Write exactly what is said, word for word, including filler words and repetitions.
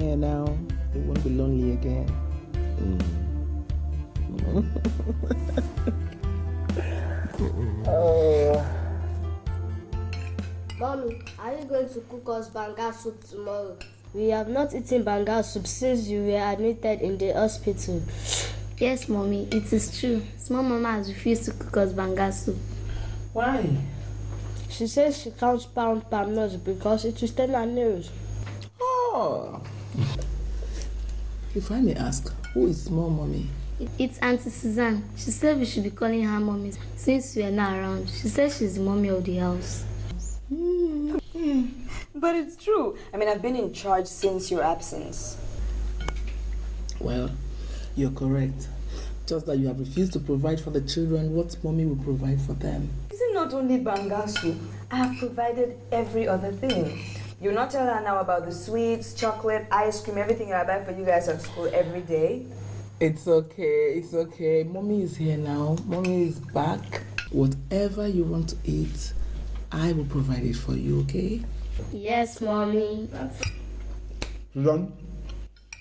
here now, you won't be lonely again. Mm. Oh. Mommy, are you going to cook us banga soup tomorrow? We have not eaten banga soup since you were admitted in the hospital. Yes, Mommy, it is true. Small Mama has refused to cook us banga soup. Why? She says she can't pound palm nuts because it will stain her nails. Oh. If I may ask, who is small mommy? It's Auntie Suzanne. She said we should be calling her mommy since we are not around. She says she's the mommy of the house. Mm. Mm. But it's true. I mean, I've been in charge since your absence. Well, you're correct. Just that you have refused to provide for the children what mommy will provide for them. Is it not only banga soup? I have provided every other thing. You'll not tell her now about the sweets, chocolate, ice cream, everything I buy for you guys at school every day? It's okay, it's okay. Mommy is here now. Mommy is back. Whatever you want to eat, I will provide it for you, okay? Yes, Mommy. Susan,